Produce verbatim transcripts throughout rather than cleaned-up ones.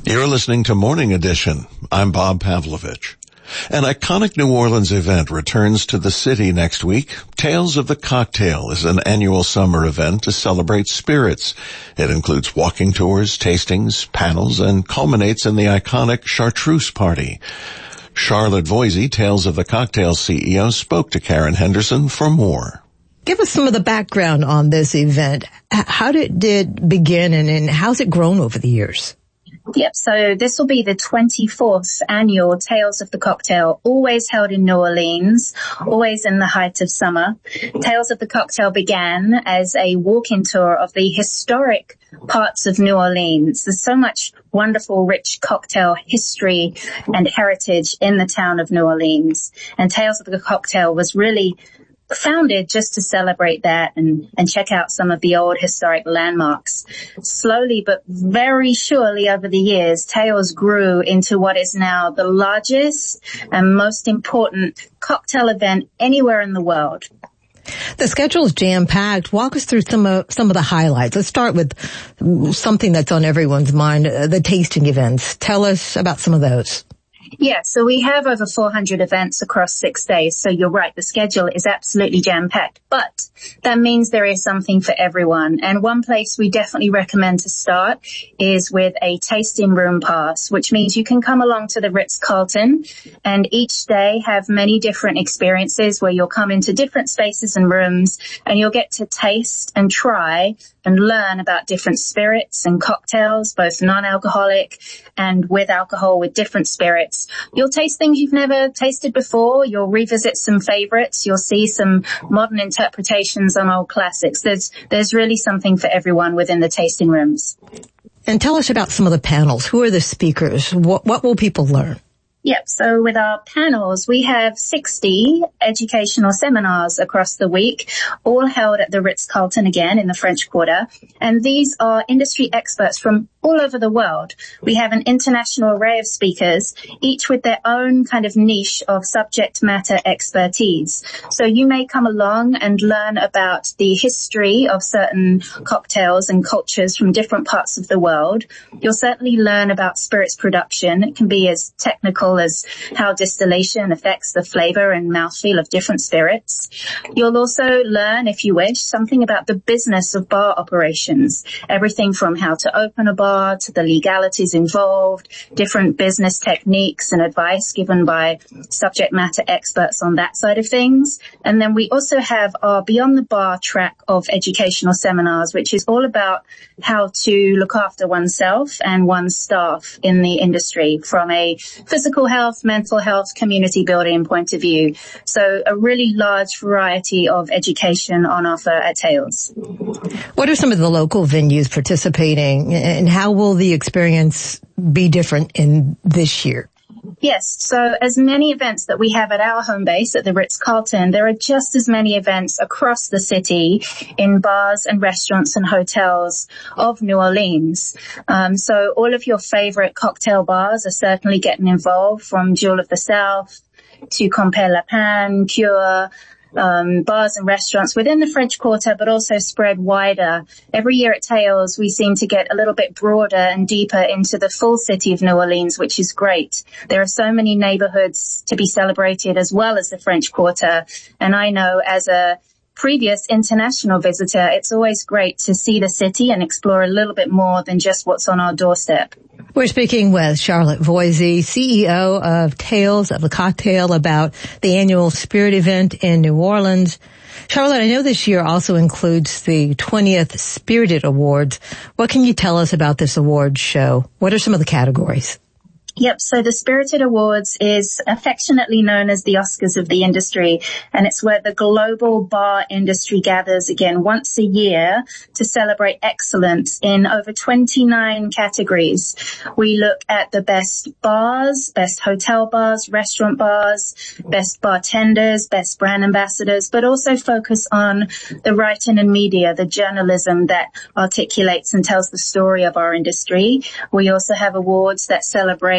You're listening to Morning Edition. I'm Bob Pavlovich. An iconic New Orleans event returns to the city next week. Tales of the Cocktail is an annual summer event to celebrate spirits. It includes walking tours, tastings, panels, and culminates in the iconic Chartreuse Party. Charlotte Voisey, Tales of the Cocktail C E O, spoke to Karen Henderson for more. Give us some of the background on this event. How did it begin, and, and how's it grown over the years? Yep, so this will be the twenty-fourth annual Tales of the Cocktail, always held in New Orleans, always in the height of summer. Tales of the Cocktail began as a walk-in tour of the historic parts of New Orleans. There's so much wonderful, rich cocktail history and heritage in the town of New Orleans. And Tales of the Cocktail was really founded just to celebrate that and, and check out some of the old historic landmarks. Slowly but very surely over the years, Tales grew into what is now the largest and most important cocktail event anywhere in the world. The schedule is jam-packed. Walk us through some of, some of the highlights. Let's start with something that's on everyone's mind, uh, the tasting events. Tell us about some of those. Yeah, so we have over four hundred events across six days. So you're right, the schedule is absolutely jam-packed. But that means there is something for everyone. And one place we definitely recommend to start is with a tasting room pass, which means you can come along to the Ritz-Carlton and each day have many different experiences where you'll come into different spaces and rooms and you'll get to taste and try and learn about different spirits and cocktails, both non-alcoholic and with alcohol, with different spirits. You'll taste things you've never tasted before. You'll revisit some favorites. You'll see some modern interpretations on old classics. There's, there's really something for everyone within the tasting rooms. And tell us about some of the panels. Who are the speakers? What, what will people learn? Yep. So with our panels, we have sixty educational seminars across the week, all held at the Ritz-Carlton again in the French Quarter. And these are industry experts from all over the world. We have an international array of speakers, each with their own kind of niche of subject matter expertise. So you may come along and learn about the history of certain cocktails and cultures from different parts of the world. You'll certainly learn about spirits production. It can be as technical as how distillation affects the flavor and mouthfeel of different spirits. You'll also learn, if you wish, something about the business of bar operations, everything from how to open a bar to the legalities involved, different business techniques and advice given by subject matter experts on that side of things. And then we also have our Beyond the Bar track of educational seminars, which is all about how to look after oneself and one's staff in the industry from a physical health, mental health, community building point of view. So a really large variety of education on offer at Tales. What are some of the local venues participating, and how will the experience be different in this year? Yes. So as many events that we have at our home base at the Ritz-Carlton, there are just as many events across the city in bars and restaurants and hotels of New Orleans. Um, so all of your favorite cocktail bars are certainly getting involved, from Jewel of the South to Compère Lapin, Cure, Um, bars and restaurants within the French Quarter, but also spread wider. Every year at Tales, we seem to get a little bit broader and deeper into the full city of New Orleans, which is great. There are so many neighborhoods to be celebrated as well as the French Quarter. And I know as a previous international visitor, it's always great to see the city and explore a little bit more than just what's on our doorstep. We're speaking with Charlotte Voisey, C E O of Tales of the Cocktail, about the annual Spirit event in New Orleans. Charlotte, I know this year also includes the twentieth Spirited Awards. What can you tell us about this awards show? What are some of the categories? Yep. So the Spirited Awards is affectionately known as the Oscars of the industry, and it's where the global bar industry gathers again once a year to celebrate excellence in over twenty-nine categories. We look at the best bars, best hotel bars, restaurant bars, best bartenders, best brand ambassadors, but also focus on the writing and media, the journalism that articulates and tells the story of our industry. We also have awards that celebrate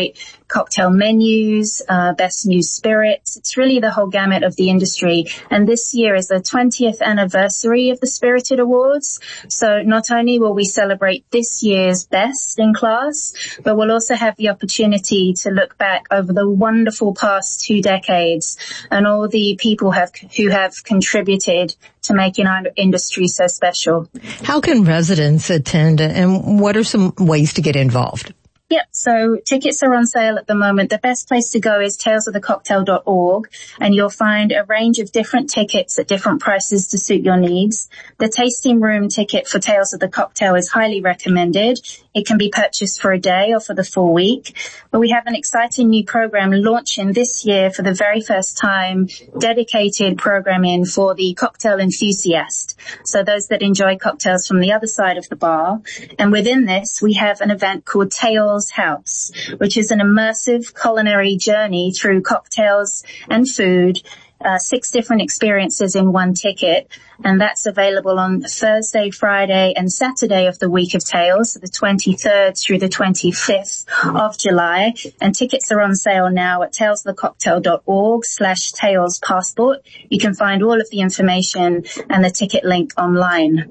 celebrate cocktail menus, uh, best new spirits. It's really the whole gamut of the industry. And this year is the twentieth anniversary of the Spirited Awards. So not only will we celebrate this year's best in class, but we'll also have the opportunity to look back over the wonderful past two decades and all the people have who have contributed to making our industry so special. How can residents attend, and what are some ways to get involved? Yep, so tickets are on sale at the moment. The best place to go is tales of the cocktail dot org, and you'll find a range of different tickets at different prices to suit your needs. The tasting room ticket for Tales of the Cocktail is highly recommended. It can be purchased for a day or for the full week. But we have an exciting new program launching this year for the very first time, dedicated programming for the cocktail enthusiast. So those that enjoy cocktails from the other side of the bar. And within this, we have an event called Tales House, which is an immersive culinary journey through cocktails and food, uh, six different experiences in one ticket. And that's available on Thursday, Friday and Saturday of the week of Tales, so the twenty-third through the twenty-fifth of July. And tickets are on sale now at tales of the cocktail dot org slash Tales Passport. You can find all of the information and the ticket link online.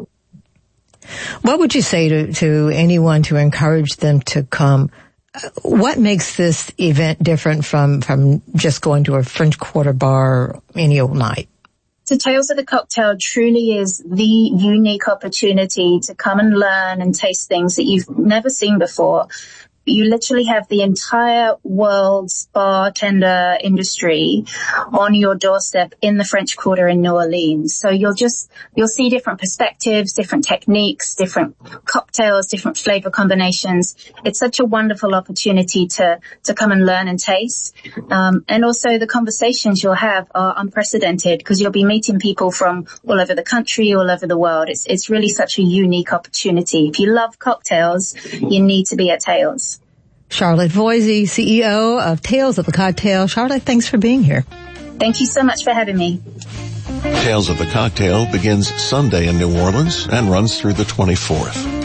What would you say to, to anyone to encourage them to come? What makes this event different from, from just going to a French Quarter bar any old night? So Tales of the Cocktail truly is the unique opportunity to come and learn and taste things that you've never seen before. You literally have the entire world's bartender industry on your doorstep in the French Quarter in New Orleans. So you'll just, you'll see different perspectives, different techniques, different cocktails, different flavor combinations. It's such a wonderful opportunity to, to come and learn and taste. Um, and also the conversations you'll have are unprecedented because you'll be meeting people from all over the country, all over the world. It's, it's really such a unique opportunity. If you love cocktails, you need to be at Tales. Charlotte Voisey, C E O of Tales of the Cocktail. Charlotte, thanks for being here. Thank you so much for having me. Tales of the Cocktail begins Sunday in New Orleans and runs through the twenty-fourth.